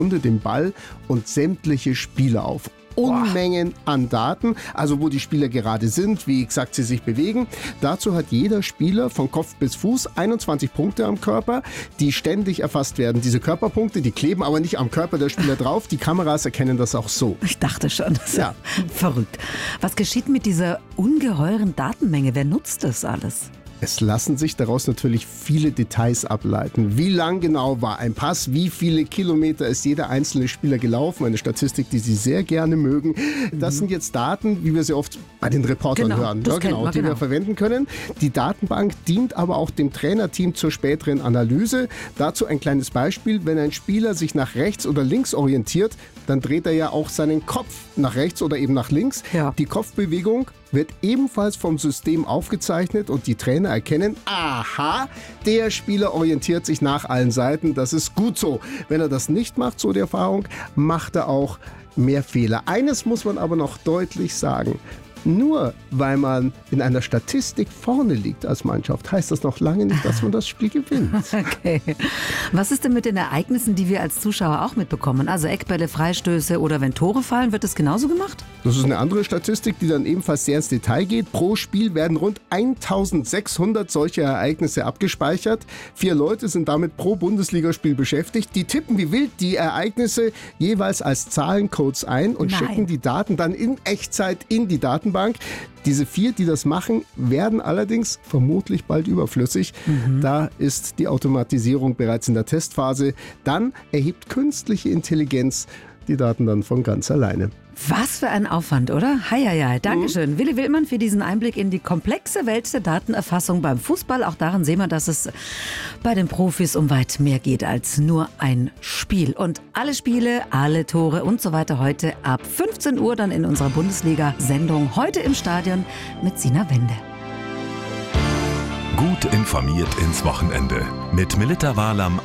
den Ball und sämtliche Spieler auf. Unmengen an Daten, also wo die Spieler gerade sind, wie exakt sie sich bewegen. Dazu hat jeder Spieler von Kopf bis Fuß 21 Punkte am Körper, die ständig erfasst werden. Diese Körperpunkte, die kleben aber nicht am Körper der Spieler drauf. Die Kameras erkennen das auch so. Ich dachte schon, das ist ja verrückt. Was geschieht mit dieser ungeheuren Datenmenge? Wer nutzt das alles? Es lassen sich daraus natürlich viele Details ableiten. Wie lang genau war ein Pass? Wie viele Kilometer ist jeder einzelne Spieler gelaufen? Eine Statistik, die Sie sehr gerne mögen. Das sind jetzt Daten, wie wir sie oft bei den Reportern hören, die wir verwenden können. Die Datenbank dient aber auch dem Trainerteam zur späteren Analyse. Dazu ein kleines Beispiel. Wenn ein Spieler sich nach rechts oder links orientiert, dann dreht er ja auch seinen Kopf nach rechts oder eben nach links. Ja. Die Kopfbewegung wird ebenfalls vom System aufgezeichnet und die Trainer erkennen, aha, der Spieler orientiert sich nach allen Seiten, das ist gut so. Wenn er das nicht macht, so die Erfahrung, macht er auch mehr Fehler. Eines muss man aber noch deutlich sagen. Nur weil man in einer Statistik vorne liegt als Mannschaft, heißt das noch lange nicht, dass man das Spiel gewinnt. Okay. Was ist denn mit den Ereignissen, die wir als Zuschauer auch mitbekommen? Also Eckbälle, Freistöße oder wenn Tore fallen, wird das genauso gemacht? Das ist eine andere Statistik, die dann ebenfalls sehr ins Detail geht. Pro Spiel werden rund 1600 solche Ereignisse abgespeichert. 4 Leute sind damit pro Bundesligaspiel beschäftigt. Die tippen wie wild die Ereignisse jeweils als Zahlencodes ein und schicken die Daten dann in Echtzeit in die Datenbank. Diese 4, die das machen, werden allerdings vermutlich bald überflüssig. Da ist die Automatisierung bereits in der Testphase. Dann erhebt künstliche Intelligenz die Daten dann von ganz alleine. Was für ein Aufwand, oder? Heieiei, Dankeschön. Willi Willmann für diesen Einblick in die komplexe Welt der Datenerfassung beim Fußball. Auch daran sehen wir, dass es bei den Profis um weit mehr geht als nur ein Spiel. Und alle Spiele, alle Tore und so weiter heute ab 15 Uhr dann in unserer Bundesliga-Sendung Heute im Stadion mit Sina Wende. Gut informiert ins Wochenende mit Melitta Walam